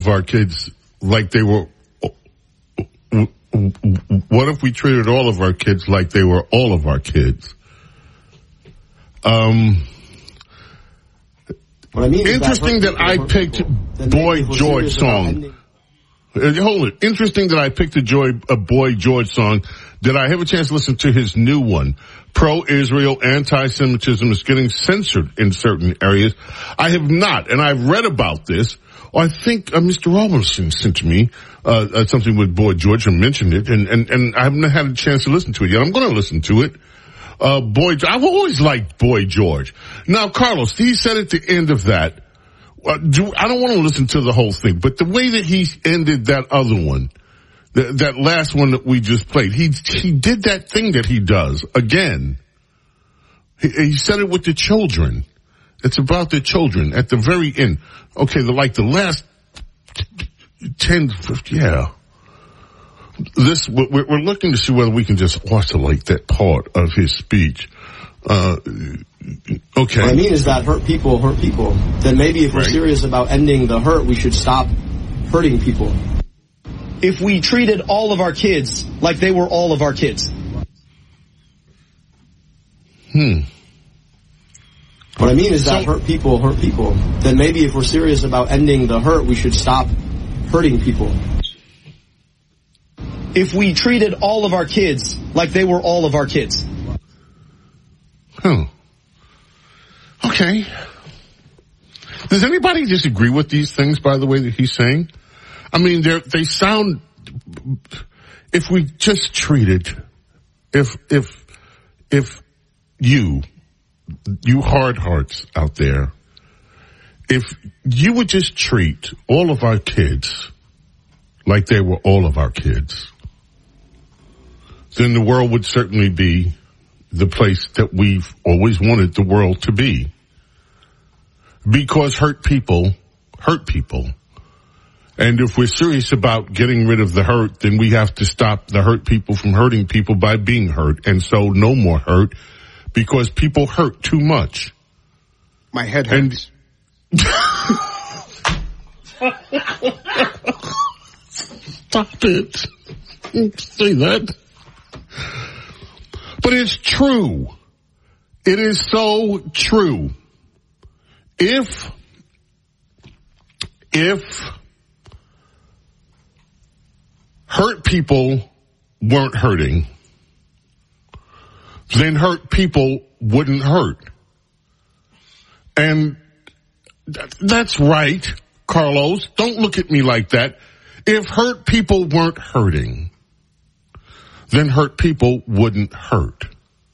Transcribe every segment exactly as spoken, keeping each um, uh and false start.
of our kids like they were, what if we treated all of our kids like they were all of our kids? Um, what I mean interesting that, that I picked Boy George song. Hold it. Interesting that I picked a, Joy, a Boy George song. Did I have a chance to listen to his new one? Pro-Israel anti-Semitism is getting censored in certain areas. I have not, and I've read about this. I think uh, Mister Robinson sent to me uh, uh, something with Boy George and mentioned it, and, and, and I haven't had a chance to listen to it yet. I'm going to listen to it. Uh, Boy, I've always liked Boy George. Now, Carlos, he said at the end of that, uh, do, I don't want to listen to the whole thing, but the way that he ended that other one, th- that last one that we just played, he he did that thing that he does again. He, he said it with the children. It's about the children at the very end. Okay, the, like the last ten, yeah. This, we're, we're looking to see whether we can just isolate that part of his speech. Uh, okay. What I mean is that hurt people hurt people. Then maybe if we're right. serious about ending the hurt, we should stop hurting people. If we treated all of our kids like they were all of our kids. Hmm. What I mean is that so, hurt people hurt people. Then maybe if we're serious about ending the hurt, we should stop hurting people. If we treated all of our kids like they were all of our kids. Huh. Okay. Does anybody disagree with these things, by the way, that he's saying? I mean, they they sound, if we just treated, if, if, if you, you hard hearts out there, if you would just treat all of our kids like they were all of our kids, then the world would certainly be the place that we've always wanted the world to be. Because hurt people hurt people. And if we're serious about getting rid of the hurt, then we have to stop the hurt people from hurting people by being hurt. And so no more hurt, because people hurt too much. My head hurts. And stop it. Say that. But it's true. It is so true. If, if hurt people weren't hurting, then hurt people wouldn't hurt. And that's right, Carlos. Don't look at me like that. If hurt people weren't hurting, then hurt people wouldn't hurt.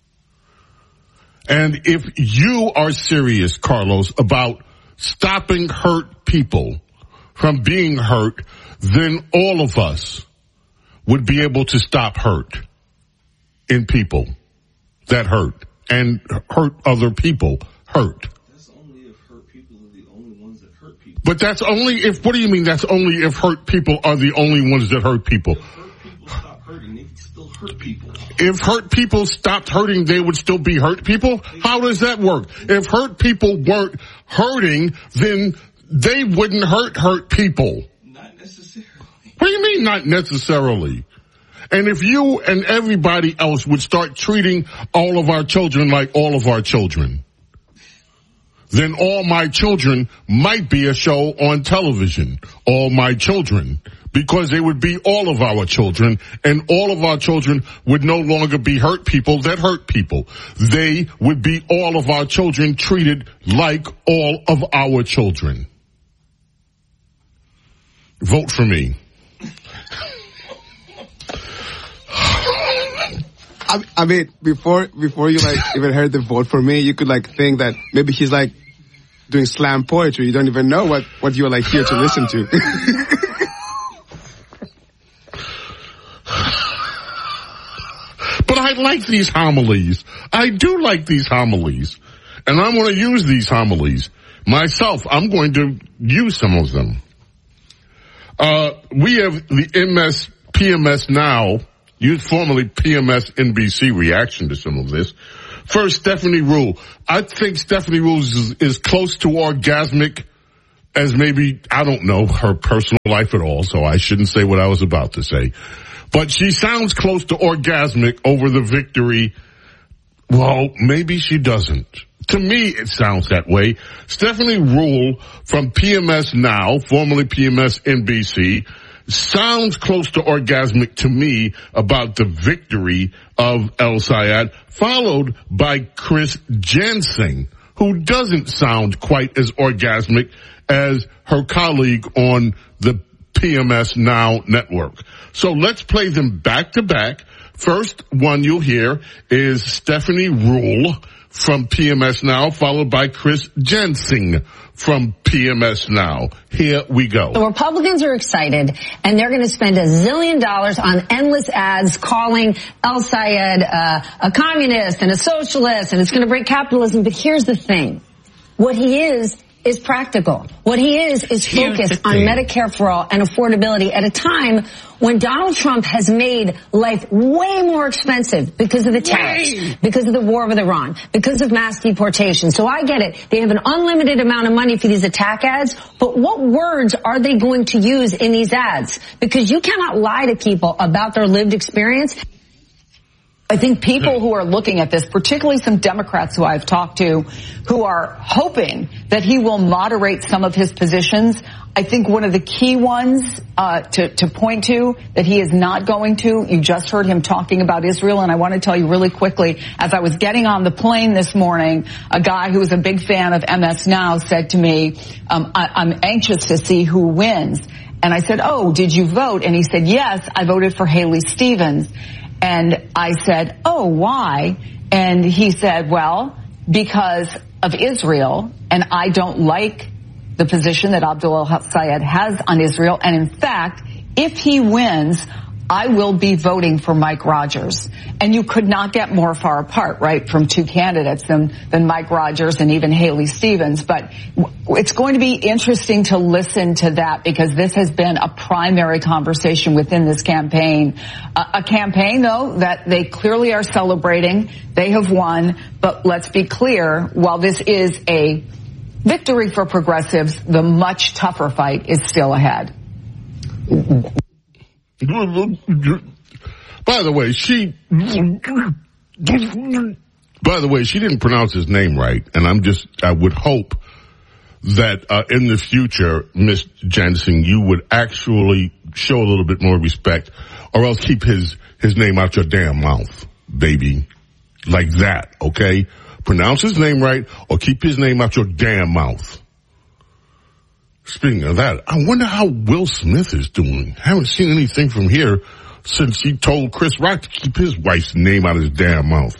And if you are serious, Carlos, about stopping hurt people from being hurt, then all of us would be able to stop hurt in people that hurt and hurt other people hurt. That's only if hurt people are the only ones that hurt people. But that's only if, what do you mean that's only if hurt people are the only ones that hurt people? If hurt people stop hurting, they can still hurt people. If hurt people stopped hurting, they would still be hurt people? How does that work? If hurt people weren't hurting, then they wouldn't hurt hurt people. Not necessarily. What do you mean not necessarily? And if you and everybody else would start treating all of our children like all of our children, then All My Children might be a show on television. All My Children. Because they would be all of our children, and all of our children would no longer be hurt people that hurt people. They would be all of our children treated like all of our children. Vote for me. I, I mean, before before you like even heard the vote for me, you could like think that maybe he's like doing slam poetry. You don't even know what what you're like here to listen to. But I like these homilies. I do like these homilies. And I'm going to use these homilies. Myself, I'm going to use some of them. Uh, we have the M S, P M S Now, used formerly P M S N B C reaction to some of this. First, Stephanie Rule. I think Stephanie Rule is, is close to orgasmic as maybe, I don't know her personal life at all, so I shouldn't say what I was about to say. But she sounds close to orgasmic over the victory. Well, maybe she doesn't. To me, it sounds that way. Stephanie Ruhle from P M S Now, formerly P M S N B C, sounds close to orgasmic to me about the victory of El Sayed, followed by Chris Jensen, who doesn't sound quite as orgasmic as her colleague on the P M S Now network. So let's play them back to back. First one you'll hear is Stephanie Ruhle from P M S Now, followed by Chris Jensen from P M S Now. Here we go. The Republicans are excited, and they're going to spend a zillion dollars on endless ads calling El Sayed uh, a communist and a socialist, and it's going to break capitalism. But here's the thing. What he is is practical. What he is is focused on Medicare for all and affordability at a time when Donald Trump has made life way more expensive because of the tariffs, Yay. because of the war with Iran, because of mass deportation. So I get it. They have an unlimited amount of money for these attack ads, but what words are they going to use in these ads? Because you cannot lie to people about their lived experience. I think people who are looking at this, particularly some Democrats who I've talked to, who are hoping that he will moderate some of his positions. I think one of the key ones uh, to, to point to that he is not going to, you just heard him talking about Israel, and I want to tell you really quickly, as I was getting on the plane this morning, a guy who was a big fan of M S Now said to me, um, I, I'm anxious to see who wins. And I said, oh, did you vote? And he said, yes, I voted for Haley Stevens. And I said, oh, why? And he said, well, because of Israel, and I don't like the position that Abdul Sayed has on Israel. And in fact, if he wins, I will be voting for Mike Rogers. And you could not get more far apart, right, from two candidates than, than Mike Rogers and even Haley Stevens. But it's going to be interesting to listen to that, because this has been a primary conversation within this campaign. Uh, a campaign, though, that they clearly are celebrating. They have won. But let's be clear, while this is a victory for progressives, the much tougher fight is still ahead. By the way, she, by the way, she didn't pronounce his name right. And I'm just, I would hope that, uh, in the future, Miss Jensen, you would actually show a little bit more respect, or else keep his, his name out your damn mouth, baby. Like that, okay? Pronounce his name right, or keep his name out your damn mouth. Speaking of that, I wonder how Will Smith is doing. Haven't seen anything from here since he told Chris Rock to keep his wife's name out of his damn mouth.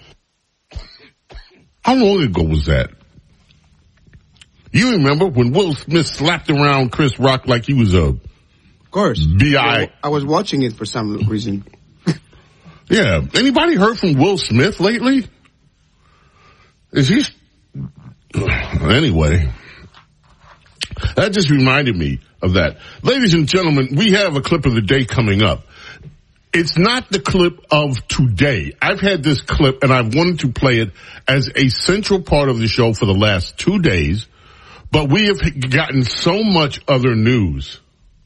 How long ago was that? You remember when Will Smith slapped around Chris Rock like he was a... Of course. B I Yeah, I was watching it for some reason. Yeah. Anybody heard from Will Smith lately? Is he... Anyway... That just reminded me of that. Ladies and gentlemen, we have a clip of the day coming up. It's not the clip of today. I've had this clip and I've wanted to play it as a central part of the show for the last two days, but we have gotten so much other news.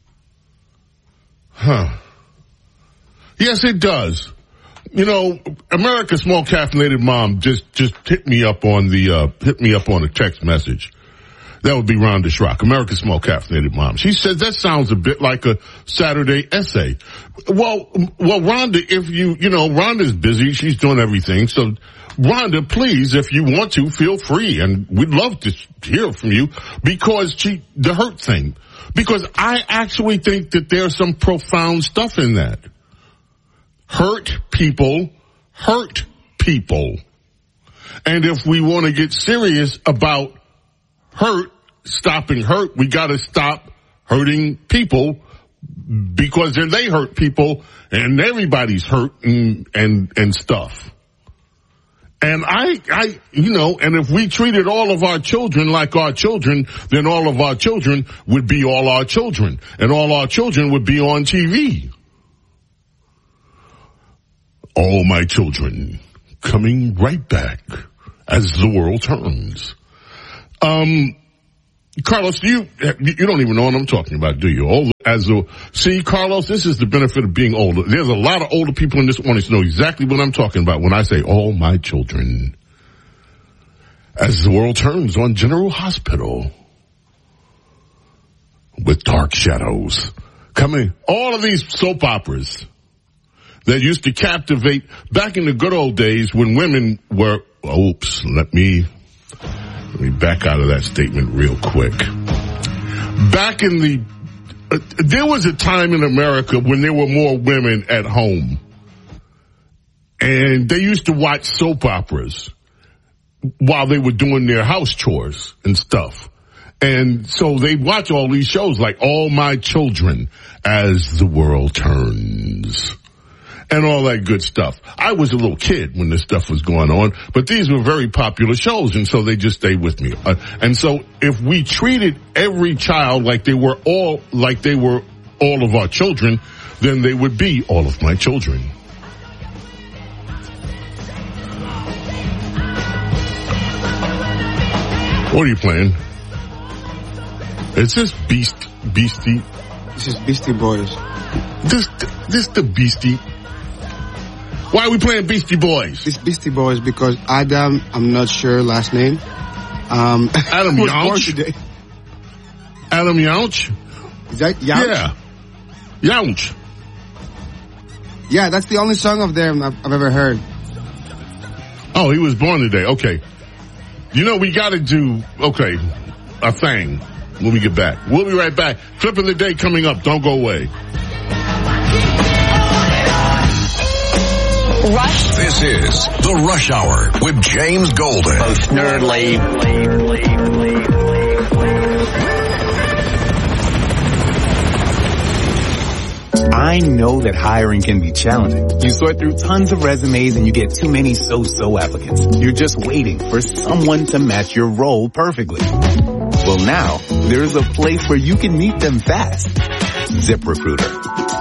Huh. Yes, it does. You know, America's Small Caffeinated Mom just, just hit me up on the, uh, hit me up on a text message. That would be Rhonda Schrock, America's Small Caffeinated Mom. She said that sounds a bit like a Saturday essay. Well, well, Rhonda, if you, you know, Rhonda's busy. She's doing everything. So, Rhonda, please, if you want to, feel free. And we'd love to hear from you, because she, the hurt thing. Because I actually think that there's some profound stuff in that. Hurt people, hurt people. And if we want to get serious about hurt, stopping hurt, we got to stop hurting people, because then they hurt people and everybody's hurt and, and, and stuff. And I, I, you know, and if we treated all of our children like our children, then all of our children would be all our children, and all our children would be on T V. All my children, coming right back as the world turns. Um, Carlos, you you don't even know what I'm talking about, do you? Older, as a, see, Carlos, this is the benefit of being older. There's a lot of older people in this audience who know exactly what I'm talking about when I say all my children. As the world turns on General Hospital with Dark Shadows coming, all of these soap operas that used to captivate back in the good old days when women were, oops, let me, let me back out of that statement real quick. Back in the, uh, there was a time in America when there were more women at home. And they used to watch soap operas while they were doing their house chores and stuff. And so they'd watch all these shows like All My Children, As the World Turns, and all that good stuff. I was a little kid when this stuff was going on, but these were very popular shows, and so they just stayed with me. Uh, and so if we treated every child like they were all, like they were all of our children, then they would be all of my children. What are you playing? Is this Beast, Beastie? This is Beastie Boys. This, this the Beastie. Why are we playing Beastie Boys? It's Beastie Boys because Adam, I'm not sure last name. Um, Adam Yauch? Adam Yauch? Is that Yauch? Yeah. Yauch. Yeah, that's the only song of them I've, I've ever heard. Oh, he was born today. Okay. You know, we gotta do, okay, a thing when we get back. We'll be right back. Clip of the day coming up. Don't go away. Rush. This is the Rush Hour with James Golden. Most nerdly. I know that hiring can be challenging. You sort through tons of resumes and you get too many so-so applicants. You're just waiting for someone to match your role perfectly. Well, now there's a place where you can meet them fast. ZipRecruiter.